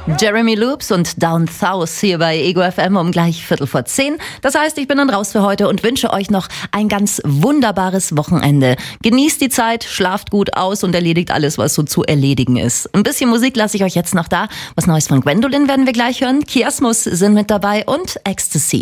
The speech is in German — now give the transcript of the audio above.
Jeremy Loops und Down South hier bei Ego FM um gleich 10:15. Das heißt, ich bin dann raus für heute und wünsche euch noch ein ganz wunderbares Wochenende. Genießt die Zeit, schlaft gut aus und erledigt alles, was so zu erledigen ist. Ein bisschen Musik lasse ich euch jetzt noch da. Was Neues von Gwendolyn werden wir gleich hören. Kiasmus sind mit dabei und Ecstasy.